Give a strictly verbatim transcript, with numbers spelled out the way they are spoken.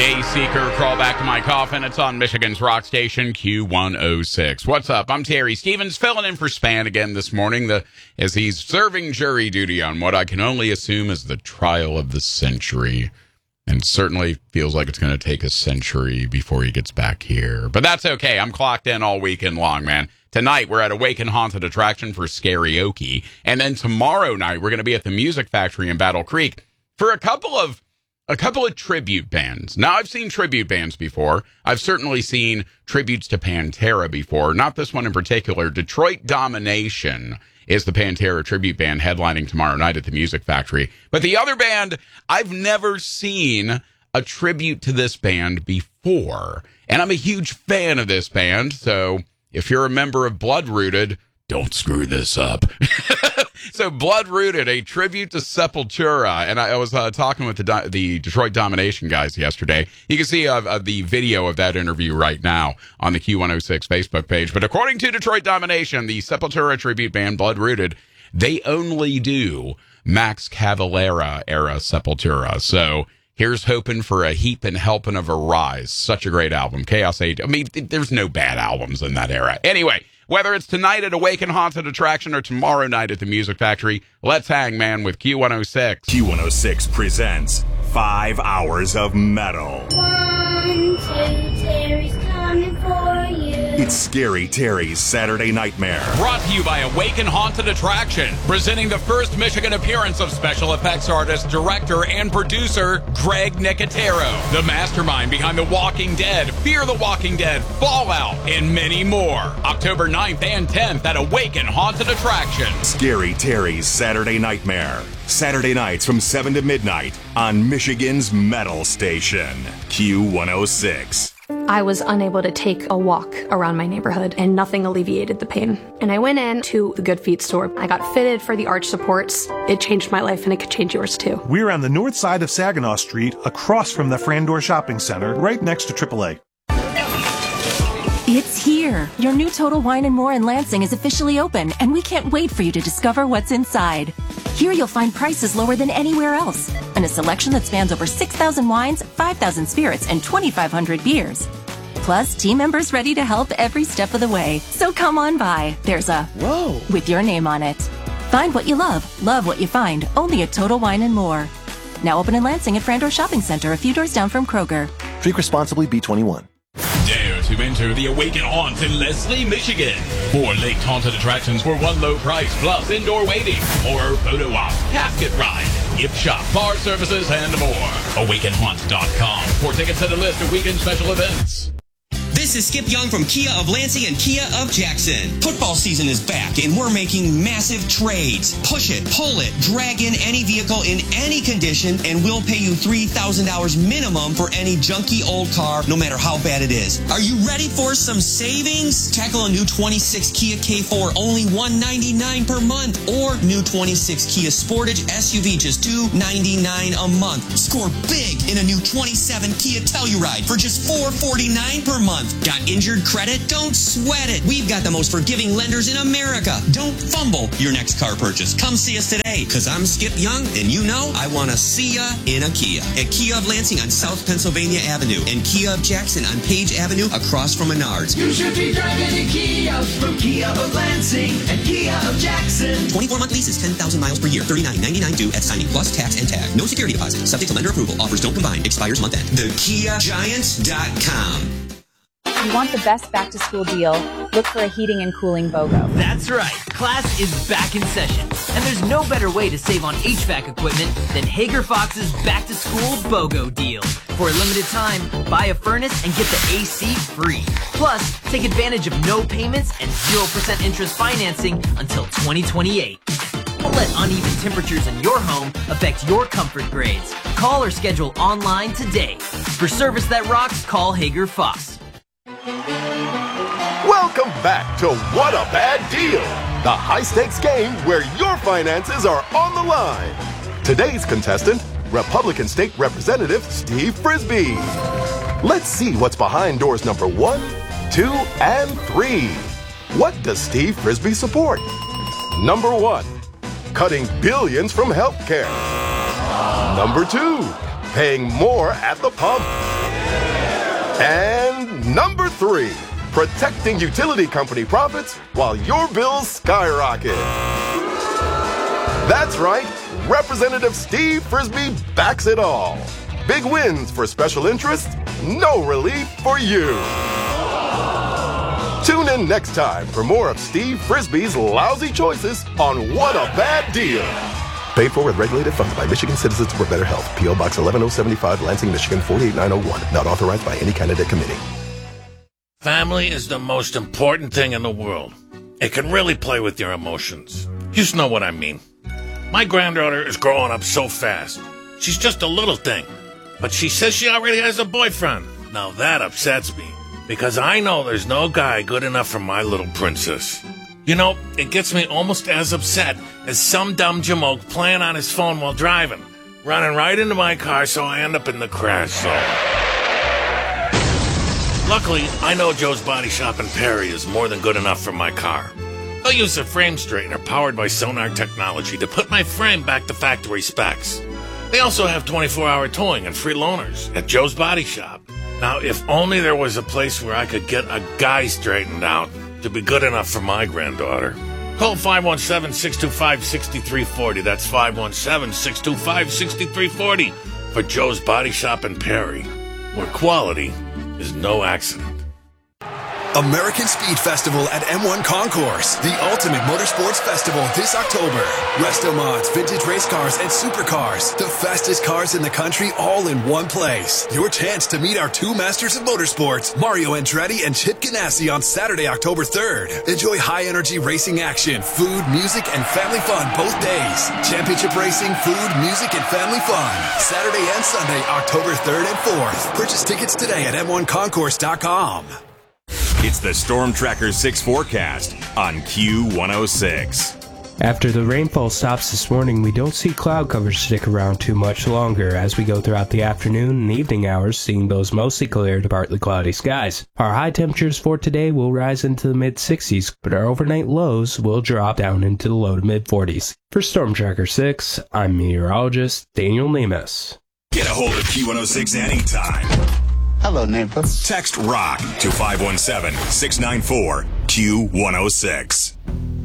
Dayseeker, Crawl Back to My Coffin. It's on Michigan's rock station, Q one oh six. What's up? I'm Terry Stevens, filling in for Span again this morning the, as he's serving jury duty on what I can only assume is the trial of the century. And certainly feels like it's going to take a century before he gets back here. But that's okay. I'm clocked in all weekend long, man. Tonight, we're at Awaken Haunted Attraction for Scarioke. And then tomorrow night, we're going to be at the Music Factory in Battle Creek for a couple of A couple of tribute bands. Now, I've seen tribute bands before. I've certainly seen tributes to Pantera before. Not this one in particular. Detroit Domination is the Pantera tribute band headlining tomorrow night at the Music Factory. But the other band, I've never seen a tribute to this band before. And I'm a huge fan of this band. So if you're a member of Bloodrooted, don't screw this up. So Bloodrooted, a tribute to Sepultura. And I, I was uh, talking with the the Detroit Domination guys yesterday. You can see uh, uh, the video of that interview right now on the Q one oh six Facebook page. But according to Detroit Domination, the Sepultura tribute band Bloodrooted, they only do Max Cavalera era Sepultura. So here's hoping for a heap and helping of a rise. Such a great album. Chaos Age. I mean, there's no bad albums in that era. Anyway, whether it's tonight at Awaken Haunted Attraction or tomorrow night at the Music Factory, let's hang, man, with Q one oh six. Q one oh six presents five hours of metal. One, two, Terry's coming for you. It's Scary Terry's Saturday Nightmare. Brought to you by Awaken Haunted Attraction, presenting the first Michigan appearance of special effects artist, director, and producer Greg Nicotero, the mastermind behind The Walking Dead, Fear the Walking Dead, Fallout, and many more. October ninth and tenth at Awaken Haunted Attraction. Scary Terry's Saturday Nightmare. Saturday nights from seven to midnight on Michigan's Metal Station, Q one oh six. I was unable to take a walk around my neighborhood, and nothing alleviated the pain. And I went in to the Good Feet store. I got fitted for the arch supports. It changed my life, and it could change yours too. We're on the north side of Saginaw Street, across from the Frandor Shopping Center, right next to triple A. It's here. Your new Total Wine and More in Lansing is officially open, and we can't wait for you to discover what's inside. Here you'll find prices lower than anywhere else, and a selection that spans over six thousand wines, five thousand spirits, and twenty-five hundred beers. Plus, team members ready to help every step of the way. So come on by. There's a Whoa with your name on it. Find what you love, love what you find, only at Total Wine and More. Now open in Lansing at Frandor Shopping Center, a few doors down from Kroger. Drink responsibly, B twenty-one. Dare to enter the Awaken Haunt in Leslie, Michigan. Four lake haunted attractions for one low price, plus indoor waiting, horror photo op, casket ride, gift shop, bar services, and more. awaken haunt dot com for tickets and a list of weekend special events. This is Skip Young from Kia of Lansing and Kia of Jackson. Football season is back and we're making massive trades. Push it, pull it, drag in any vehicle in any condition and we'll pay you three thousand dollars minimum for any junky old car, no matter how bad it is. Are you ready for some savings? Tackle a new twenty-six Kia K four, only one hundred ninety-nine dollars per month, or new twenty-six Kia Sportage S U V, just two hundred ninety-nine dollars a month. Score big in a new twenty-seven Kia Telluride for just four hundred forty-nine dollars per month. Got injured credit? Don't sweat it. We've got the most forgiving lenders in America. Don't fumble your next car purchase. Come see us today, because I'm Skip Young, and you know I want to see ya in a Kia. At Kia of Lansing on South Pennsylvania Avenue, and Kia of Jackson on Page Avenue across from Menards. You should be driving a Kia from Kia of Lansing and Kia of Jackson. twenty-four month leases, ten thousand miles per year, thirty-nine ninety-nine due at signing, plus tax and tag. No security deposit. Subject to lender approval. Offers don't combine. Expires month end. the kia giants dot com. If you want the best back-to-school deal, look for a heating and cooling BOGO. That's right. Class is back in session. And there's no better way to save on H V A C equipment than Hager Fox's back-to-school BOGO deal. For a limited time, buy a furnace and get the A C free. Plus, take advantage of no payments and zero percent interest financing until twenty twenty-eight. Don't let uneven temperatures in your home affect your comfort grades. Call or schedule online today. For service that rocks, call Hager Fox. Welcome back to What a Bad Deal, the high-stakes game where your finances are on the line. Today's contestant, Republican State Representative Steve Frisbee. Let's see what's behind doors number one, two, and three. What does Steve Frisbee support? Number one, cutting billions from healthcare. Number two, paying more at the pump. And number three, protecting utility company profits while your bills skyrocket. That's right, Representative Steve Frisbee backs it all. Big wins for special interests, no relief for you. Tune in next time for more of Steve Frisbee's lousy choices on What a Bad Deal. Paid for with regulated funds by Michigan Citizens for Better Health. P O Box eleven oh seventy-five, Lansing, Michigan four eight nine oh one. Not authorized by any candidate committee. Family is the most important thing in the world. It can really play with your emotions. You just know what I mean. My granddaughter is growing up so fast. She's just a little thing. But she says she already has a boyfriend. Now that upsets me, because I know there's no guy good enough for my little princess. You know, it gets me almost as upset as some dumb jamoke playing on his phone while driving, running right into my car so I end up in the crash zone. Luckily, I know Joe's Body Shop in Perry is more than good enough for my car. They'll use a frame straightener powered by Sonar technology to put my frame back to factory specs. They also have twenty-four hour towing and free loaners at Joe's Body Shop. Now, if only there was a place where I could get a guy straightened out to be good enough for my granddaughter. Call five one seven, six two five, six three four zero. That's five one seven, six two five, six three four zero for Joe's Body Shop in Perry, where quality is no accident. American Speed Festival at M one Concourse, the ultimate motorsports festival this October. Resto mods, vintage race cars, and supercars. The fastest cars in the country all in one place. Your chance to meet our two masters of motorsports, Mario Andretti and Chip Ganassi, on Saturday, October third. Enjoy high-energy racing action, food, music, and family fun both days. Championship racing, food, music, and family fun. Saturday and Sunday, October third and fourth. Purchase tickets today at M one concourse dot com. It's the Storm Tracker six forecast on Q one oh six. After the rainfall stops this morning, we don't see cloud cover stick around too much longer as we go throughout the afternoon and evening hours, seeing those mostly clear to partly cloudy skies. Our high temperatures for today will rise into the mid sixties, but our overnight lows will drop down into the low to mid forties. For Storm Tracker six, I'm meteorologist Daniel Nemes. Get a hold of Q one oh six anytime. Hello, neighbor. Text ROCK to five one seven, six nine four, Q one oh six.